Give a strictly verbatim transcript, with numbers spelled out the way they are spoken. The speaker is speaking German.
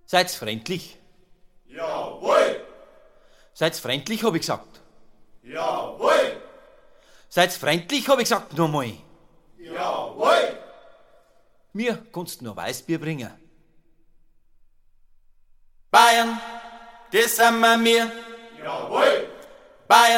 Seid's freundlich? Jawohl! Seid's freundlich, hab ich gesagt. Jawohl! Seid's freundlich, hab ich gesagt, nochmal. Jawohl! Mir kannst du nur Weißbier bringen. Bayern, das sind wir mir. Jawohl! Bayern.